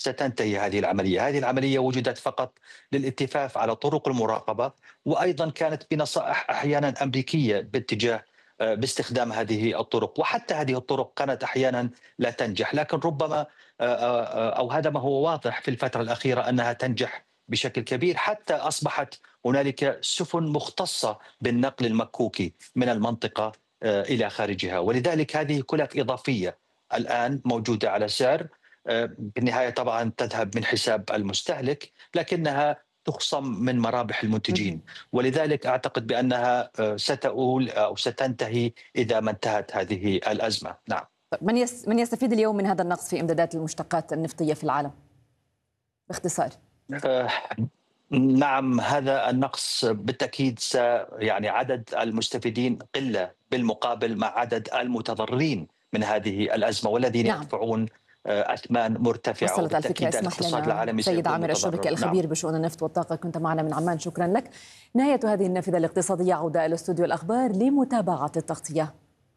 ستنتهي هذه العملية. هذه العملية وجدت فقط للالتفاف على طرق المراقبة، وأيضا كانت بنصائح أحيانا أمريكية باتجاه باستخدام هذه الطرق، وحتى هذه الطرق كانت أحيانا لا تنجح، لكن ربما أو هذا ما هو واضح في الفترة الأخيرة أنها تنجح بشكل كبير، حتى أصبحت هنالك سفن مختصة بالنقل المكوكي من المنطقة إلى خارجها، ولذلك هذه كلها إضافية الآن موجودة على سعر بالنهاية طبعا تذهب من حساب المستهلك، لكنها تخصم من مرابح المنتجين، مهم. ولذلك أعتقد بأنها ستؤول أو ستنتهي إذا ما انتهت هذه الأزمة. نعم. طيب، من يستفيد اليوم من هذا النقص في إمدادات المشتقات النفطية في العالم باختصار؟ آه، نعم، هذا النقص بالتأكيد يعني عدد المستفيدين قلة بالمقابل مع عدد المتضررين من هذه الأزمة والذين نعم، يدفعون أثمان مرتفعة، وصلت الفكرة. وبالتأكيد اسمح الاقتصاد لنا العالمي سيد سيكون عامر الشبكي متضرر. نعم. الخبير بشؤون النفط والطاقة، كنت معنا من عمان، شكرا لك. نهاية هذه النافذة الاقتصادية، عودة إلى استوديو الأخبار لمتابعة التغطية.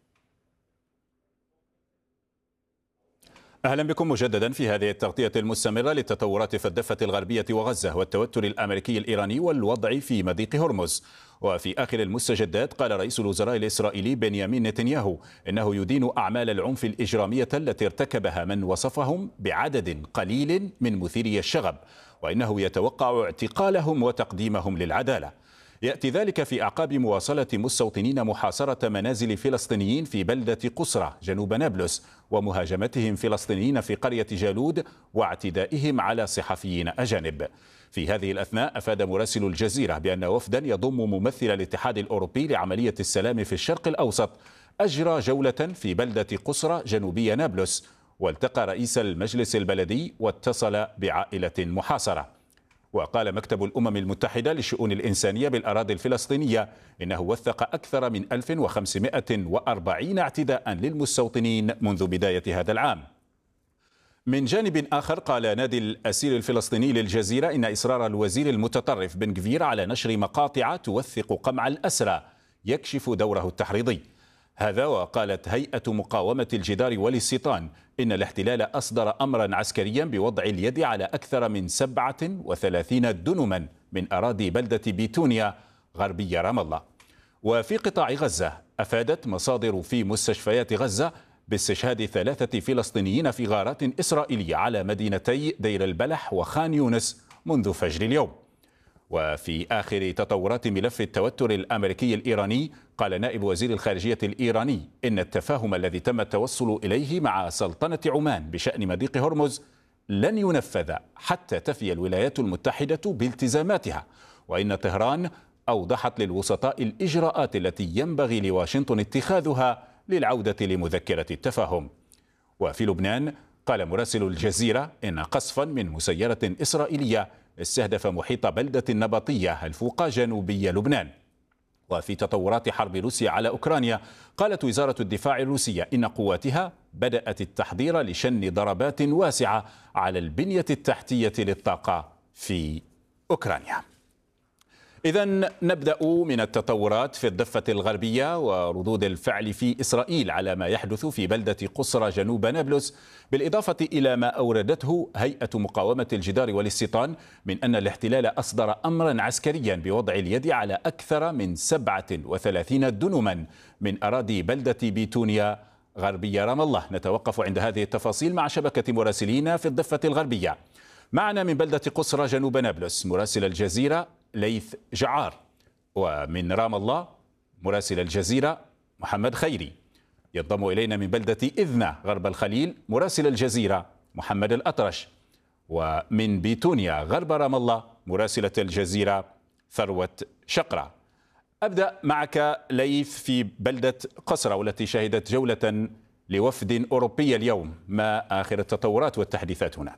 أهلا بكم مجددا في هذه التغطية المستمرة للتطورات في الضفة الغربية وغزة والتوتر الأمريكي الإيراني والوضع في مضيق هرمز. وفي آخر المستجدات قال رئيس الوزراء الإسرائيلي بنيامين نتنياهو إنه يدين أعمال العنف الإجرامية التي ارتكبها من وصفهم بعدد قليل من مثيري الشغب، وإنه يتوقع اعتقالهم وتقديمهم للعدالة. يأتي ذلك في أعقاب مواصلة مستوطنين محاصرة منازل فلسطينيين في بلدة قصرى جنوب نابلس، ومهاجمتهم فلسطينيين في قرية جالود، واعتدائهم على صحفيين أجانب. في هذه الأثناء أفاد مراسل الجزيرة بأن وفدا يضم ممثل الاتحاد الأوروبي لعملية السلام في الشرق الأوسط أجرى جولة في بلدة قصرى جنوبي نابلس، والتقى رئيس المجلس البلدي واتصل بعائلة محاصرة. وقال مكتب الأمم المتحدة للشؤون الإنسانية بالأراضي الفلسطينية إنه وثق أكثر من 1540 اعتداء للمستوطنين منذ بداية هذا العام. من جانب آخر قال نادي الأسير الفلسطيني للجزيرة إن إصرار الوزير المتطرف بن غفير على نشر مقاطع توثق قمع الأسرى يكشف دوره التحريضي. هذا وقالت هيئة مقاومة الجدار والاستيطان إن الاحتلال أصدر أمرا عسكريا بوضع اليد على أكثر من 37 دنما من أراضي بلدة بيتونيا غربي رام الله. وفي قطاع غزة أفادت مصادر في مستشفيات غزة باستشهاد 3 فلسطينيين في غارات إسرائيلية على مدينتي دير البلح وخان يونس منذ فجر اليوم. وفي آخر تطورات ملف التوتر الأمريكي الإيراني قال نائب وزير الخارجية الإيراني إن التفاهم الذي تم التوصل إليه مع سلطنة عمان بشأن مضيق هرمز لن ينفذ حتى تفي الولايات المتحدة بالتزاماتها، وإن طهران أوضحت للوسطاء الإجراءات التي ينبغي لواشنطن اتخاذها للعودة لمذكرة التفاهم. وفي لبنان قال مراسل الجزيرة إن قصفا من مسيرة إسرائيلية استهدف محيط بلدة النبطية الفوقى جنوبي لبنان. وفي تطورات حرب روسيا على أوكرانيا قالت وزارة الدفاع الروسية إن قواتها بدأت التحضير لشن ضربات واسعة على البنية التحتية للطاقة في أوكرانيا. إذن نبدأ من التطورات في الضفة الغربية وردود الفعل في إسرائيل على ما يحدث في بلدة قصرى جنوب نابلس، بالإضافة إلى ما أوردته هيئة مقاومة الجدار والاستيطان من أن الاحتلال أصدر أمرا عسكريا بوضع اليد على أكثر من 37 دنما من أراضي بلدة بيتونيا غربي رام الله. نتوقف عند هذه التفاصيل مع شبكة مراسلين في الضفة الغربية. معنا من بلدة قصرى جنوب نابلس مراسل الجزيرة ليث جعار، ومن رام الله مراسل الجزيرة محمد خيري. ينضم إلينا من بلدة إذنة غرب الخليل مراسل الجزيرة محمد الأطرش، ومن بيتونيا غرب رام الله مراسلة الجزيرة ثروة شقرة. أبدأ معك ليث في بلدة قصرى والتي شهدت جولة لوفد أوروبي اليوم، ما آخر التطورات والتحديثات هناك؟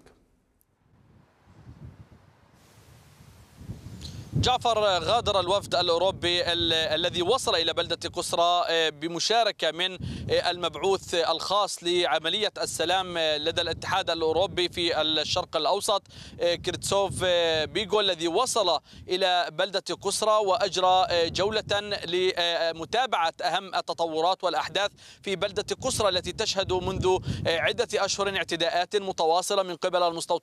جعفر، غادر الوفد الأوروبي الذي وصل إلى بلدة قصرى بمشاركة من المبعوث الخاص لعملية السلام لدى الاتحاد الأوروبي في الشرق الأوسط كريتسوف بيغو، الذي وصل إلى بلدة قصرى وأجرى جولة لمتابعة أهم التطورات والأحداث في بلدة قصرى التي تشهد منذ عدة أشهر اعتداءات متواصلة من قبل المستوطنين